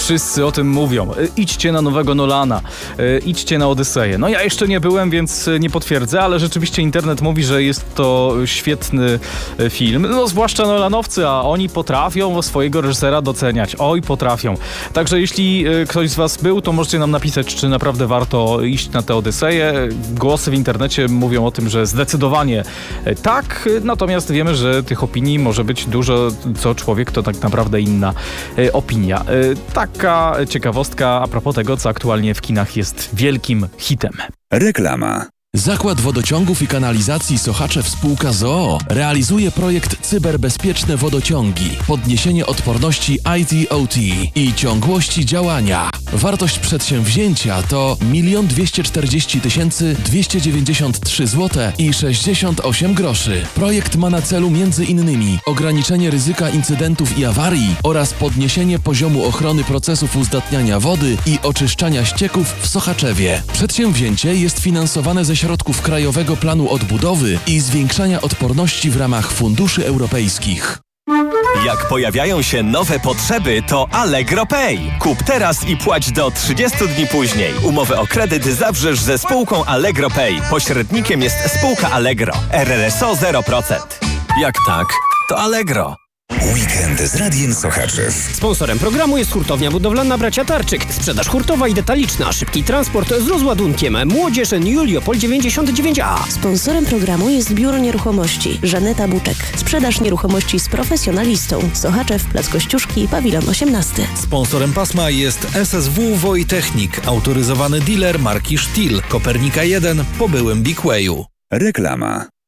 Wszyscy o tym mówią. Idźcie na nowego Nolana, idźcie na Odyseję. No ja jeszcze nie byłem, więc nie potwierdzę, ale rzeczywiście internet mówi, że jest to świetny film. No zwłaszcza Nolanowcy, a oni potrafią swojego reżysera doceniać. Oj, potrafią. Także jeśli ktoś z was był, to możecie nam napisać, czy naprawdę warto iść na tę Odyseję. Głosy w internecie mówią o tym, że zdecydowanie tak, natomiast wiemy, że tych opinii może być dużo, co człowiek to tak naprawdę inna opinia. Taka ciekawostka a propos tego, co aktualnie w kinach jest wielkim hitem. Reklama. Zakład Wodociągów i Kanalizacji Sochaczew Spółka z o.o. realizuje projekt Cyberbezpieczne Wodociągi, podniesienie odporności IT/OT i ciągłości działania. Wartość przedsięwzięcia to 1 240 293 zł i 68 groszy. Projekt ma na celu m.in. ograniczenie ryzyka incydentów i awarii oraz podniesienie poziomu ochrony procesów uzdatniania wody i oczyszczania ścieków w Sochaczewie. Przedsięwzięcie jest finansowane ze środków Krajowego Planu Odbudowy i zwiększania odporności w ramach funduszy europejskich. Jak pojawiają się nowe potrzeby, to Allegro Pay. Kup teraz i płać do 30 dni później. Umowę o kredyt zawrzesz ze spółką Allegro Pay. Pośrednikiem jest spółka Allegro. RRSO 0%. Jak tak, to Allegro. Weekend z Radiem Sochaczew. Sponsorem programu jest hurtownia budowlana Bracia Tarczyk. Sprzedaż hurtowa i detaliczna, szybki transport z rozładunkiem. Młodzież Juliopol 99A. Sponsorem programu jest Biuro Nieruchomości Żaneta Buczek. Sprzedaż nieruchomości z profesjonalistą. Sochaczew, Plac Kościuszki, Pawilon 18. Sponsorem pasma jest SSW Wojtechnik, autoryzowany dealer marki Stihl, Kopernika 1 po byłym Big Wayu. Reklama.